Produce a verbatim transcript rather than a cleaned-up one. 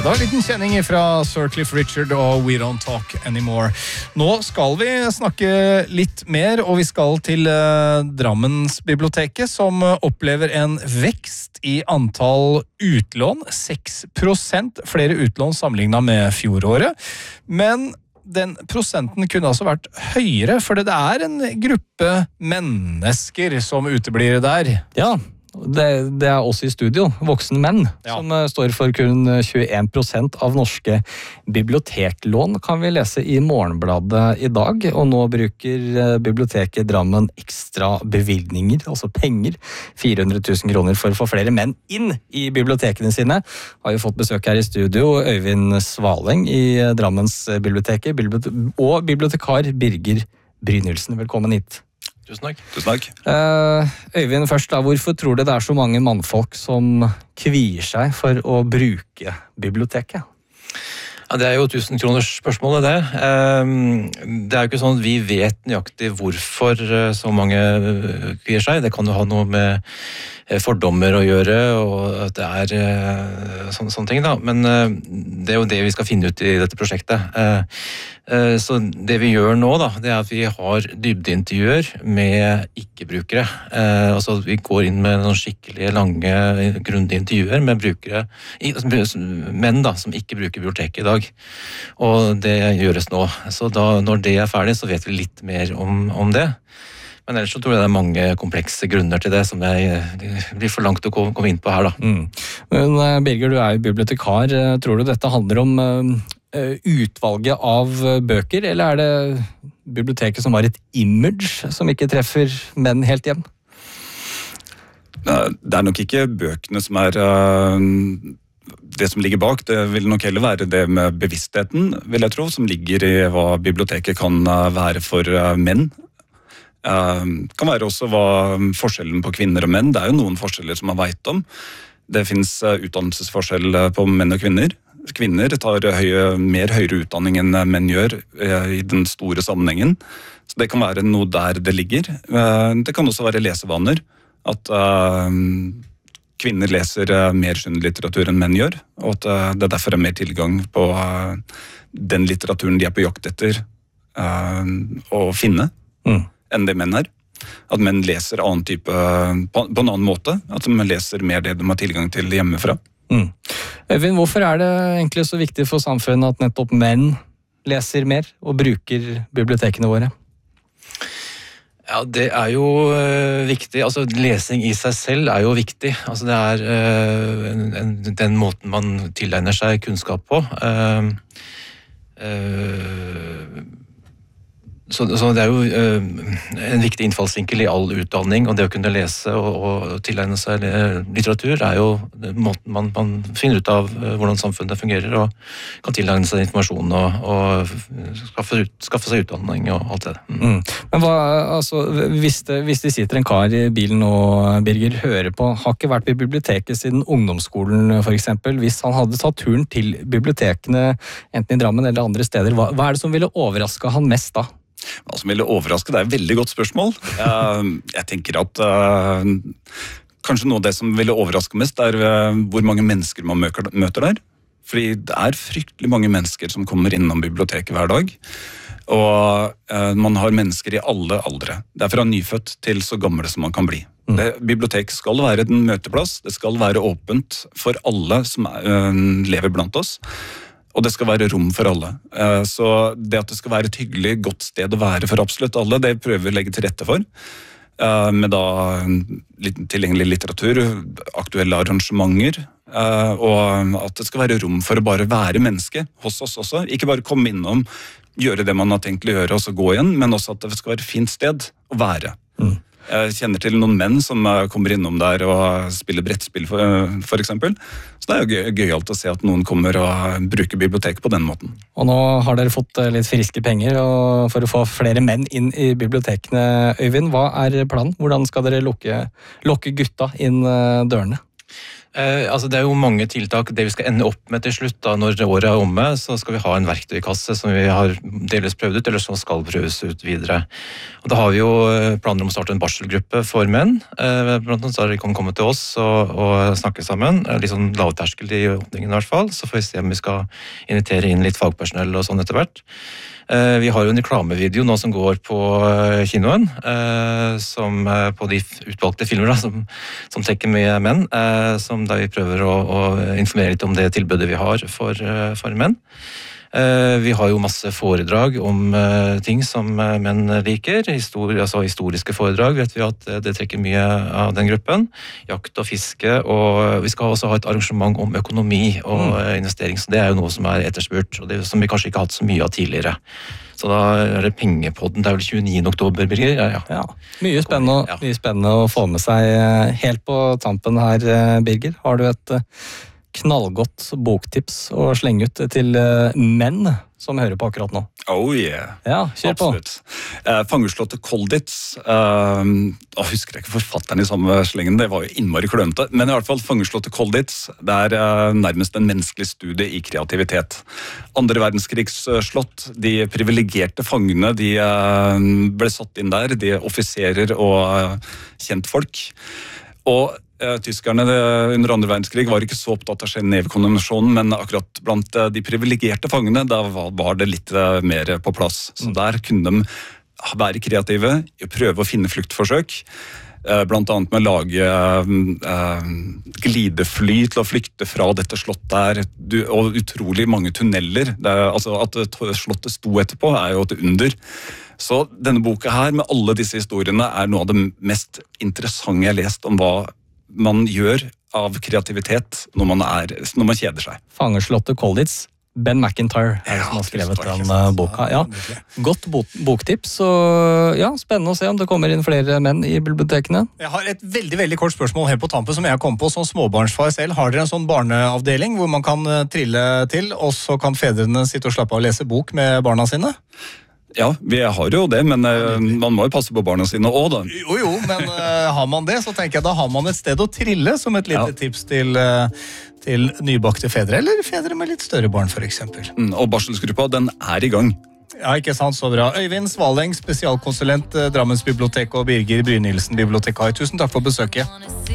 Det var en liten kjenning fra Sir Cliff Richard og We Don't Talk Anymore. Nå skal vi snakke litt mer, og vi skal til eh, Drammensbiblioteket, som opplever en vekst i antall utlån. seks prosent flere utlån sammenlignet med fjoråret. Men den prosenten kunne altså vært høyere, for det er en gruppe mennesker som uteblir der. Ja, det, det er oss i studio, voksne menn, ja. Som står for kun tjueen prosent av norske biblioteklån, kan vi lese i Morgenbladet i dag. Og nå bruker biblioteket Drammen ekstra bevilgninger, altså penger, fire hundre tusen kroner for å få flere menn inn i bibliotekene sine. Har jo fått besøk her i studio, Øyvind Svaleng i Drammensbiblioteket, og bibliotekar Birger Brynildsen. Velkommen hit. Tusen takk. Tusen takk. Uh, Øyvind, først da, hvorfor tror du det er så mange mannfolk som kvier seg for å bruke biblioteket? Ja, det er jo tusen kroners spørsmålet, det. Det er jo ikke sånn at vi vet nøyaktig hvorfor så mange kvier seg. Det kan jo ha noe med fordommer å gjøre, og at det er sånne, sånne ting, da. Men det er jo det vi skal finne ut i dette prosjektet. Så det vi gjør nå, da, det er at vi har dybdeintervjuer med ikke-brukere. Altså vi går inn med noen skikkelig lange, grundige intervjuer med brukere, menn da, som ikke bruker biblioteket i dag. Og det gjøres nå. Så da, når det er ferdig, så vet vi litt mer om, om det. Men ellers så tror jeg det er mange komplekse grunner til det, som jeg, det blir for langt å komme inn på her, da. Mm. Men Birger, du er jo bibliotekar. Tror du dette handler om utvalget av bøker, eller er det biblioteket som har et image som ikke treffer menn helt hjem? Det er nok ikke bøkene som er det som ligger bak. Det vil nok heller være det med bevisstheten, vil jeg tro, som ligger i hva biblioteket kan være for menn. Det kan være også hva forskjellen på kvinner og menn. Det er jo noen forskjeller som man vet om. Det finnes utdannelsesforskjell på menn og kvinner. Kvinner tar høye, mer høyere utdanning enn menn gjør i den store sammenhengen. Så det kan være noe der det ligger. Det kan også være lesevaner. At kvinner leser mer skjønnlitteratur enn menn gjør, og at det derfor er mer tilgang på den litteraturen de er på jakt etter å finne. Mm. enn det menn er. At menn leser annen type, på, på en annen måte. At de leser mer det de har tilgang til hjemmefra. Mm. Øyvind, hvorfor er det egentlig så viktig for samfunnet at nettopp menn leser mer og bruker bibliotekene våre? Ja, det er jo øh, viktig. Altså, lesing i seg selv er jo viktig. Altså, det er øh, en, en, den måten man tilegner seg kunnskap på. Uh, uh, Så, så det er jo uh, en viktig innfallsvinkel i all utdanning, og det å kunne lese og, og tilegne seg litteratur er jo måten man, man finner ut av uh, hvordan samfunnet fungerer, og kan tilegne seg informasjon og, og skaffe, ut, skaffe seg utdanning og alt det. Mm. Mm. Men hva, altså, hvis det, hvis det sitter en kar i bilen nå, Birger, hører på, har ikke vært på biblioteket siden ungdomsskolen for eksempel, hvis han hadde tatt turen til bibliotekene, enten i Drammen eller andre steder, hva, hva er det som ville overraske han mest da? Hva som ville overraske, det er et veldig godt spørsmål. Jeg tenker at uh, kanskje noe av det som ville overraske mest er uh, hvor mange mennesker man møter der. Fordi det er fryktelig mange mennesker som kommer innom biblioteket hver dag. Og uh, man har mennesker i alle aldre. Det er fra nyfødt til så gamle som man kan bli. Mm. Det, bibliotek skal være en møteplass, det skal være åpent for alle som uh, lever blant oss. Og det skal være rom for alle. Så det at det skal være et hyggelig, godt sted å være for absolutt alle, det prøver vi å legge til rette for. Med da tilgjengelig litteratur, aktuelle arrangementer, og at det skal være rom for å bare være menneske hos oss også. Ikke bare komme innom, gjøre det man har tenkt å gjøre og så gå igjen, men også at det skal være et fint sted å være. Mm. Jeg kjenner til noen menn som kommer innom der og spiller brettspill for, for eksempel. Så det er jo gøy, gøyalt å se at noen kommer og bruker biblioteket på den måten. Og nå har dere fått litt friske penger for å få flere menn inn i bibliotekene. Øyvind, hva er planen? Hvordan skal dere lukke, lukke gutta inn dørene? Eh, altså det er jo mange tiltak. Det vi skal ende opp med til slutt, da, når året er omme, så skal vi ha en verktøykasse som vi har delvis prøvd ut, eller som skal prøves ut videre. Og da har vi jo planer om å starte en barselgruppe for menn. Eh, blant annet så har de kommet til oss og, og snakke sammen. Litt sånn lavterskel i åpningen i hvert fall. Så får vi se om vi skal invitere inn litt fagpersonell og sånn etter hvert. Eh, vi har jo en reklamevideo nå som går på kinoen, eh, som på de utvalgte filmer da, som, som trekker med menn, eh, som der vi prøver å, å informere litt om det tilbudet vi har for, for menn. Vi har jo masse foredrag om ting som menn liker. Histori- altså historiske foredrag vet vi at det trekker mye av den gruppen. Jakt og fiske, og vi skal også ha et arrangement om økonomi og investering. Så det er jo noe som er etterspurt, og det som vi kanskje ikke har hatt så mye av tidligere. Så da er det pengepodden, det er vel tjueniende oktober, Birger? Ja, ja. Ja, mye spennende, ja. mye spennende å få med seg helt på tampen her, Birger. Har du et knallgodt boktips å slenge ut til menn som hører på akkurat nå? Oh yeah. Ja, kjør på. Absolutt. Eh, Fangerslottet Kolditz, eh, jeg husker ikke forfatteren i samme slengen, det var jo innmari klønete, men i hvert fall Fangerslottet Kolditz, det er eh, nærmest en menneskelig studie i kreativitet. Andre verdenskrigs slott, de privilegerte fangene, de eh, ble satt inn der, de offiserer og eh, kjentfolk. Og Tyskerne under andre verdenskrig var ikke så opptatt av Genève-konvensjonen, men akkurat blant de privilegerte fangene, da var det litt mer på plass. Så der kunne de være kreative, prøve å finne fluktforsøk, blant annet med å lage uh, glidefly til å flykte fra dette slottet her, du, og utrolig mange tunneler. Det er, altså at slottet sto etterpå er jo et under. Så denne boka her, med alle disse historiene, er noe av det mest interessante jeg har lest om hva man gjør av kreativitet når man, er, når man kjeder seg. Fangerslottet Kolditz, Ben McIntyre er det som har skrevet den boka. Ja, godt boktips, og ja, spennende å se om det kommer inn flere menn i bibliotekene. Jeg har et veldig, veldig kort spørsmål helt på tampen som jeg kom på som småbarnsfar selv. Har dere en sånn barneavdeling hvor man kan trille til, og så kan fedrene sitte og slappe av og lese bok med barna sine? Ja, vi har jo det, men uh, man må jo passe på barna sine også, da. Jo, jo, men uh, har man det, så tenker jeg da har man et sted å trille, som et lite ja. tips til, uh, til nybakte fedre, eller fedre med litt større barn, for eksempel. Mm, og barselsgruppa, den er i gang. Ja, ikke sant, så bra. Øyvind Svaleng, spesialkonsulent, Drammens bibliotek, og Birger Brynildsen, bibliotekar. Tusen takk for besøket.